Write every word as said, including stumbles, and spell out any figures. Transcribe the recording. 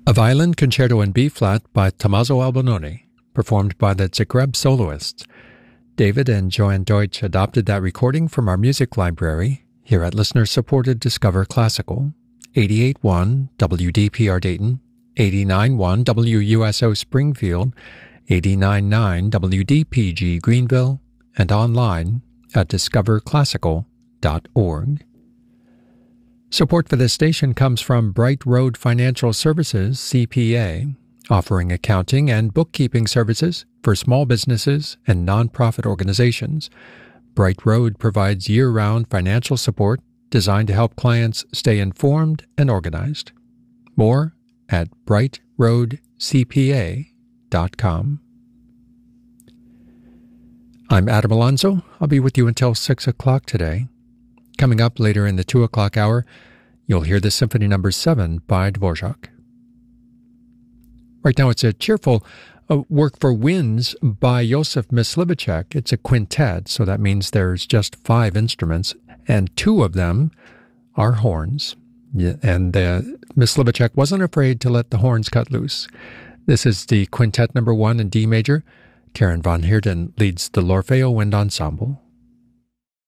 A violin concerto in B-flat by Tommaso Albinoni, performed by the Zagreb soloists. David and Joanne Deutsch adopted that recording from our music library here at listener-supported Discover Classical, eighty-eight point one W D P R Dayton, eighty-nine point one W U S O Springfield, eighty-nine point nine W D P G Greenville, and online at discover classical dot org. Support for this station comes from Bright Road Financial Services, C P A, offering accounting and bookkeeping services for small businesses and nonprofit organizations. Bright Road provides year-round financial support designed to help clients stay informed and organized. More at bright road c p a dot com. I'm Adam Alonso. I'll be with you until six o'clock today. Coming up later in the two o'clock hour, you'll hear the Symphony Number seven by Dvorak. Right now it's a cheerful uh, work for winds by Josef Myslivacek. It's a quintet, so that means there's just five instruments, and two of them are horns. Yeah, and uh, Myslivacek wasn't afraid to let the horns cut loose. This is the Quintet Number one in D major. Karen von Heerden leads the L'Orfeo Wind Ensemble.